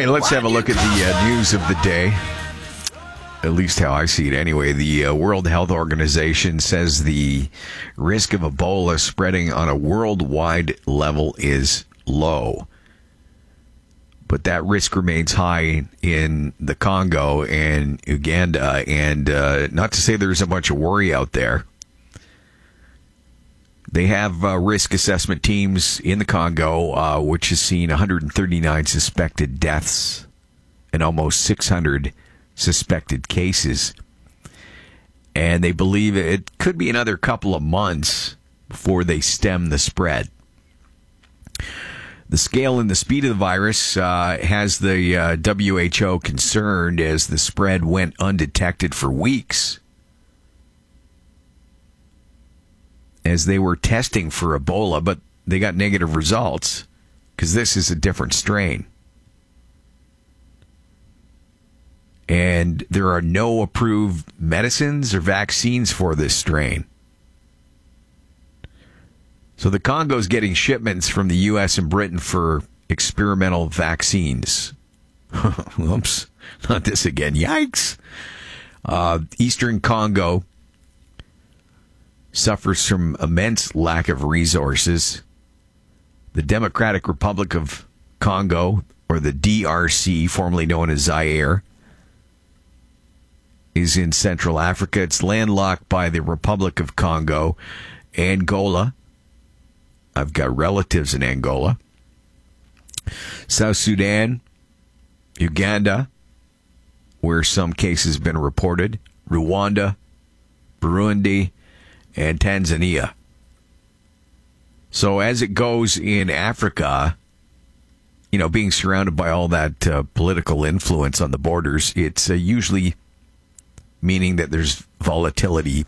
right, let's have a look at the news of the day. At least how I see it anyway. The World Health Organization says the risk of Ebola spreading on a worldwide level is low. But that risk remains high in the Congo and Uganda. And not to say there's a bunch of worry out there. They have risk assessment teams in the Congo, which has seen 139 suspected deaths and almost 600 suspected cases. And they believe it could be another couple of months before they stem the spread. The scale and the speed of the virus has the WHO concerned as the spread went undetected for weeks as they were testing for Ebola, but they got negative results because this is a different strain. And there are no approved medicines or vaccines for this strain. So the Congo's getting shipments from the U.S. and Britain for experimental vaccines. Oops, not this again. Yikes. Eastern Congo suffers from immense lack of resources. The Democratic Republic of Congo, or the DRC, formerly known as Zaire, is in Central Africa. It's landlocked by the Republic of Congo, Angola. I've got relatives in Angola. South Sudan, Uganda, where some cases have been reported, Rwanda, Burundi, and Tanzania. So as it goes in Africa, you know, being surrounded by all that political influence on the borders, it's usually meaning that there's volatility,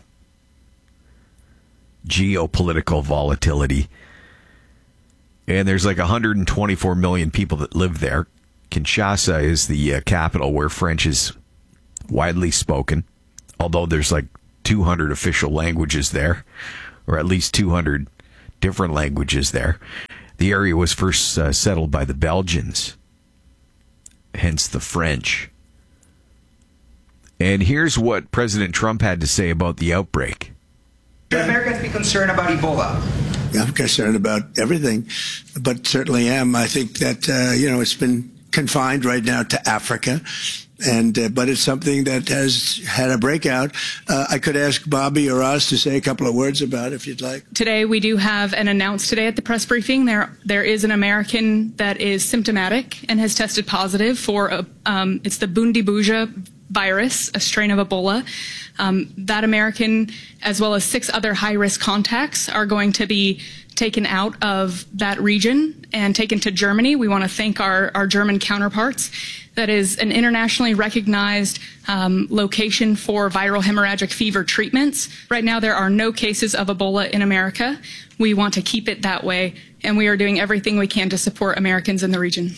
geopolitical volatility. And there's like 124 million people that live there. Kinshasa is the capital where French is widely spoken, although there's like 200 official languages there, or at least 200 different languages there. The area was first settled by the Belgians, hence the French. And here's what President Trump had to say about the outbreak. Should Americans be concerned about Ebola? I'm concerned about everything, but certainly am. I think that, it's been confined right now to Africa, but it's something that has had a breakout. I could ask Bobby or Oz to say a couple of words about it, if you'd like. Today, we do have an announced today at the press briefing. There is an American that is symptomatic and has tested positive for, it's the Bundibugyo virus, a strain of Ebola. That American, as well as 6 other high-risk contacts, are going to be taken out of that region and taken to Germany. We want to thank our German counterparts. That is an internationally recognized location for viral hemorrhagic fever treatments. Right now, there are no cases of Ebola in America. We want to keep it that way, and we are doing everything we can to support Americans in the region.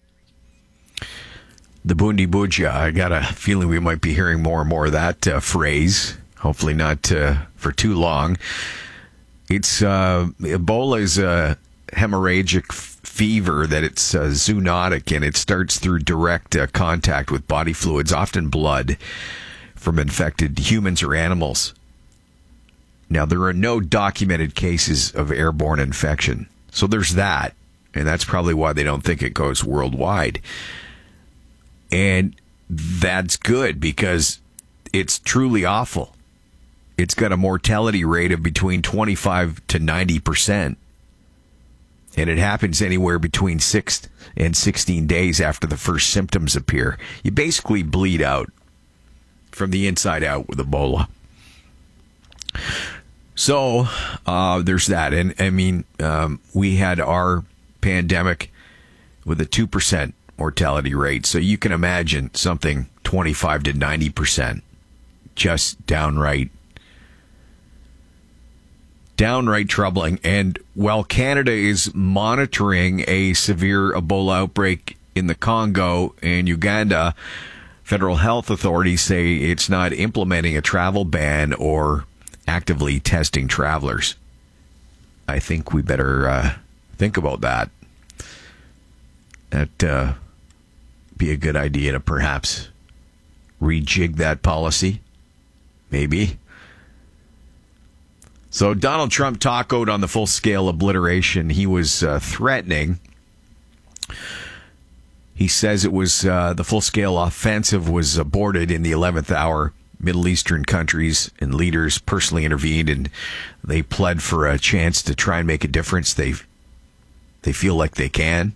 The Bundibugyo, I got a feeling we might be hearing more and more of that phrase. Hopefully not for too long. It's Ebola is a hemorrhagic fever that it's zoonotic, and it starts through direct contact with body fluids, often blood, from infected humans or animals. Now, there are no documented cases of airborne infection. So there's that, and that's probably why they don't think it goes worldwide. And that's good because it's truly awful. It's got a mortality rate of between 25 to 90%. And it happens anywhere between 6 and 16 days after the first symptoms appear. You basically bleed out from the inside out with Ebola. So there's that. And I mean, we had our pandemic with a 2% mortality rate. So you can imagine something 25 to 90%. Just downright troubling. And while Canada is monitoring a severe Ebola outbreak in the Congo and Uganda, federal health authorities say it's not implementing a travel ban or actively testing travelers. I think we better think about that. That be a good idea to perhaps rejig that policy. Maybe. So Donald Trump tacoed on the full-scale obliteration he was threatening. He says it was the full-scale offensive was aborted in the 11th hour. Middle Eastern countries and leaders personally intervened, and they pled for a chance to try and make a difference. They feel like they can.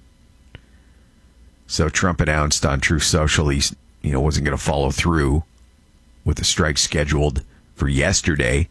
So Trump announced on Truth Social he wasn't going to follow through with the strike scheduled for yesterday.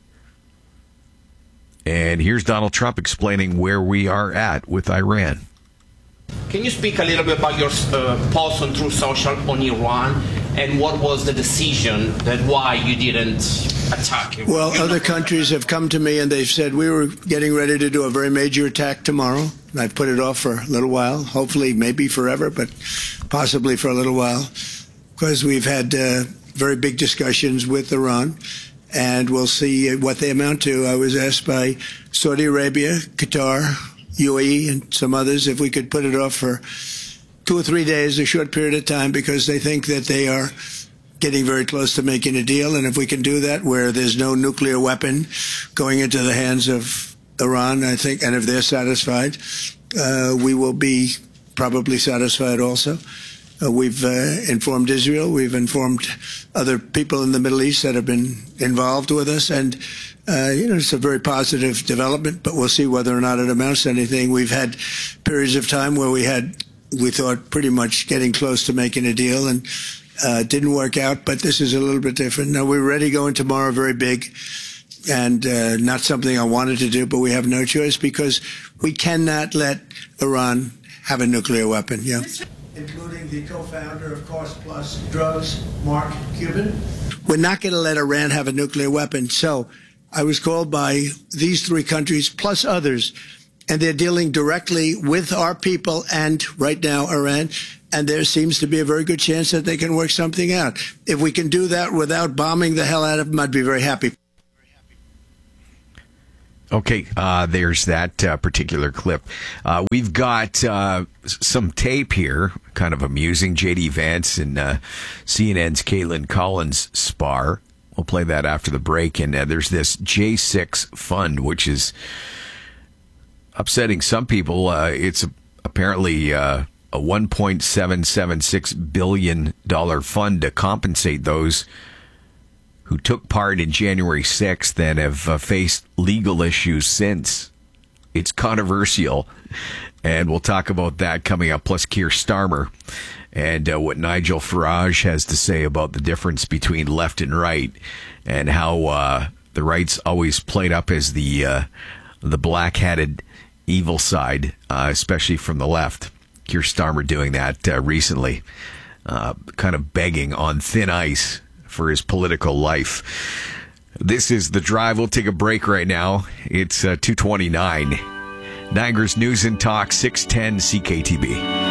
And here's Donald Trump explaining where we are at with Iran. Can you speak a little bit about your post on Truth Social on Iran, and what was the decision that why you didn't attack it? Well, other countries have come to me and they've said we were getting ready to do a very major attack tomorrow. I've put it off for a little while, hopefully maybe forever, but possibly for a little while, because we've had very big discussions with Iran, and we'll see what they amount to. I was asked by Saudi Arabia, Qatar, UAE, and some others if we could put it off for 2 or 3 days, a short period of time, because they think that they are getting very close to making a deal. And if we can do that where there's no nuclear weapon going into the hands of Iran, I think, and if they're satisfied, we will be probably satisfied also. We've informed Israel. We've informed other people in the Middle East that have been involved with us. And, it's a very positive development, but we'll see whether or not it amounts to anything. We've had periods of time where we thought pretty much getting close to making a deal, and didn't work out. But this is a little bit different. Now, we're ready going tomorrow, very big, and not something I wanted to do, but we have no choice because we cannot let Iran have a nuclear weapon. Yeah. Including the co-founder of Cost Plus Drugs, Mark Cuban. We're not going to let Iran have a nuclear weapon. So I was called by these 3 countries plus others, and they're dealing directly with our people and right now Iran. And there seems to be a very good chance that they can work something out. If we can do that without bombing the hell out of them, I'd be very happy. Okay, there's that particular clip. We've got some tape here, kind of amusing. J.D. Vance and CNN's Caitlin Collins spar. We'll play that after the break. And there's this J6 fund, which is upsetting some people. It's apparently a $1.776 billion fund to compensate those who took part in January 6th and have faced legal issues since. It's controversial, and we'll talk about that coming up, plus Keir Starmer and what Nigel Farage has to say about the difference between left and right, and how the right's always played up as the black-hatted evil side, especially from the left. Keir Starmer doing that recently, kind of begging on thin ice for his political life. This is The Drive. We'll take a break right now. It's 2:29. Niagara's News and Talk, 610 CKTB.